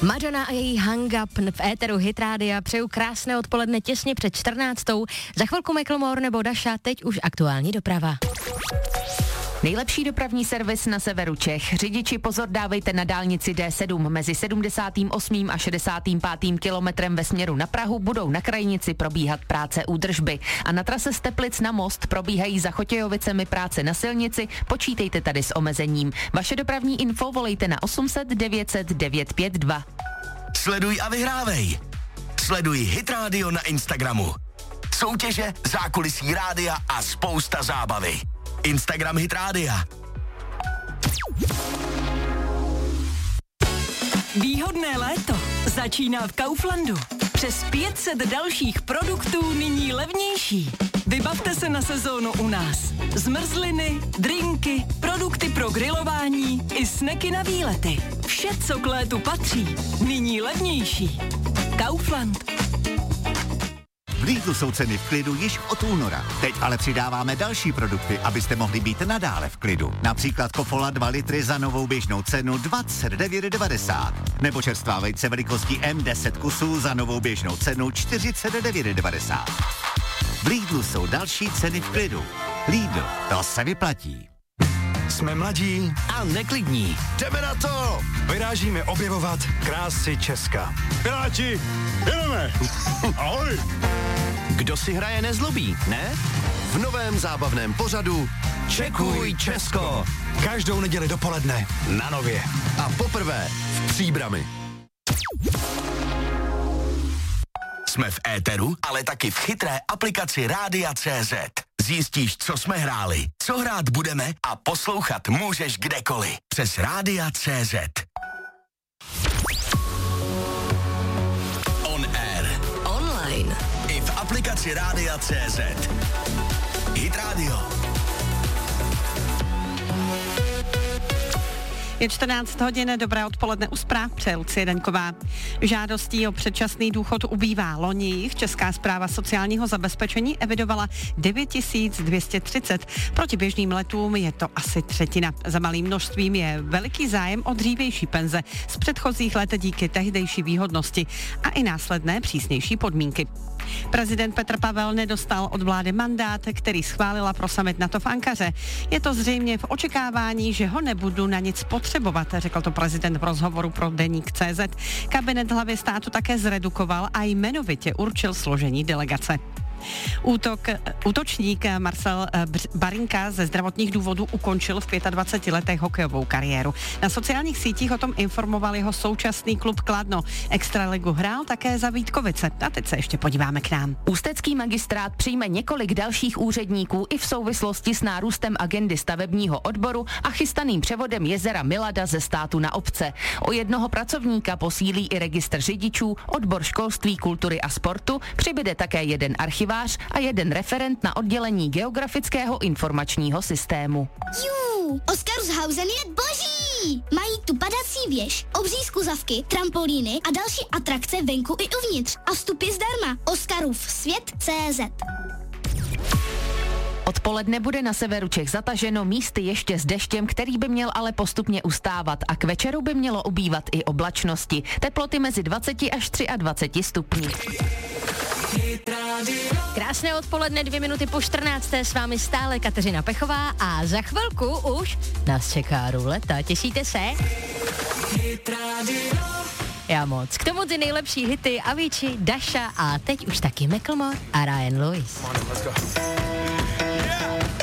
Madonna a její Hang Up v éteru Hit Rádia. Přeju krásné odpoledne těsně před 14. Za chvilku Macklemore nebo Daša, teď už aktuální doprava. Nejlepší dopravní servis na severu Čech. Řidiči pozor dávejte na dálnici D7 mezi 78. a 65. kilometrem ve směru na Prahu budou na krajnici probíhat práce údržby. A na trase z Teplic na Most probíhají za Chotějovicemi práce na silnici, počítejte tady s omezením. Vaše dopravní info volejte na 800 900 952. Sleduj a vyhrávej. Sleduj Hit Radio na Instagramu. Soutěže, zákulisí rádia a spousta zábavy. Instagram Hit Rádia. Výhodné léto začíná v Kauflandu. Přes 500 dalších produktů nyní levnější. Vybavte se na sezónu u nás. Zmrzliny, drinky, produkty pro grilování i sneky na výlety. Vše, co k létu patří, nyní levnější. Kaufland. V Lidlu jsou ceny v klidu již od února. Teď ale přidáváme další produkty, abyste mohli být nadále v klidu. Například Kofola 2 litry za novou běžnou cenu 29,90. Nebo čerstvá vejce velikosti M10 kusů za novou běžnou cenu 49,90. V Lidlu jsou další ceny v klidu. Lidl, to se vyplatí. Jsme mladí a neklidní. Jdeme na to! Vyrážíme objevovat krásy Česka. Piráti, jedeme! Ahoj! Kdo si hraje nezlobí, ne? V novém zábavném pořadu Čekuj Česko. Každou neděli dopoledne na Nově. A poprvé v Příbrami. Jsme v éteru, ale taky v chytré aplikaci Rádia.cz. Zjistíš, co jsme hráli, co hrát budeme a poslouchat můžeš kdekoliv. Přes Rádia.cz. On air. Online. I v aplikaci Rádia.cz. Hit Radio. Je 14 hodin, dobré odpoledne u zpráv, přeje Lucie Daňková. Žádostí o předčasný důchod ubývá. Loni jich Česká správa sociálního zabezpečení evidovala 9230. Proti běžným letům je to asi třetina. Za malým množstvím je veliký zájem o dřívější penze z předchozích let díky tehdejší výhodnosti a i následné přísnější podmínky. Prezident Petr Pavel nedostal od vlády mandát, který schválila pro summit NATO v Ankaře. Je to zřejmě v očekávání, že ho nebudu na nic potřebovat, řekl to prezident v rozhovoru pro Deník CZ. Kabinet hlavy státu také zredukoval a jmenovitě určil složení delegace. Útočník Marcel Barinka ze zdravotních důvodů ukončil v 25 letech hokejovou kariéru. Na sociálních sítích o tom informoval jeho současný klub Kladno. Extraligu hrál také za Vítkovice. A teď se ještě podíváme k nám. Ústecký magistrát přijme několik dalších úředníků i v souvislosti s nárůstem agendy stavebního odboru a chystaným převodem jezera Milada ze státu na obce. O jednoho pracovníka posílí i registr řidičů, odbor školství, kultury a sportu, přibyde také jeden archivář a jeden referent na oddělení geografického informačního systému. Oscarshausen je boží! Mají tu padací věž, obří skluzavky, trampolíny a další atrakce venku i uvnitř. A vstup je zdarma. Oscarův svět.cz. Odpoledne bude na severu Čech zataženo, místy ještě s deštěm, který by měl ale postupně ustávat a k večeru by mělo ubývat i oblačnosti. Teploty mezi 20 až 23 stupni. Krásné odpoledne, 2 minuty po 14. S vámi stále Kateřina Pechová a za chvilku už nás čeká ruleta. Těšíte se? Já moc. K tomu ty nejlepší hity Avicii, Daša a teď už taky Macklemore a Ryan Lewis.